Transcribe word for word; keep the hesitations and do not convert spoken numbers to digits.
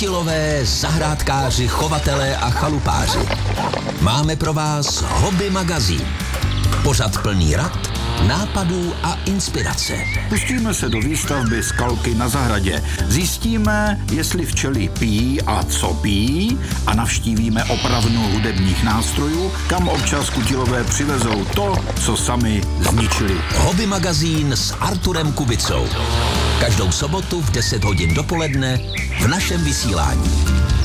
kutilové, zahrádkáři, chovatelé a chalupáři. Máme pro vás Hobby magazín. Pořad plný rad, nápadů a inspirace. Pustíme se do výstavby skalky na zahradě. Zjistíme, jestli včely pijí a co pijí a navštívíme opravnu hudebních nástrojů, kam občas kutilové přivezou to, co sami zničili. Hobby magazín s Arturem Kubicou. Každou sobotu v deset hodin dopoledne v našem vysílání.